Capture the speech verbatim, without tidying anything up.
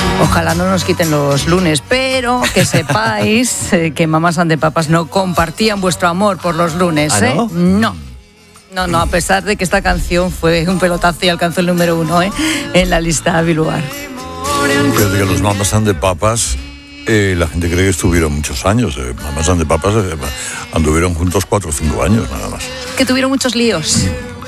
Ojalá no nos quiten los lunes, pero que sepáis eh, que Mamas and the Papas no compartían vuestro amor por los lunes, ¿Ah, no? ¿eh? No. No, no, a pesar de que esta canción fue un pelotazo y alcanzó el número uno ¿eh? en la lista Billboard. Fíjate que los Mamas and the Papas, eh, la gente cree que estuvieron muchos años. Eh. Mamas and the Papas eh, anduvieron juntos cuatro o cinco años nada más. Que tuvieron muchos líos.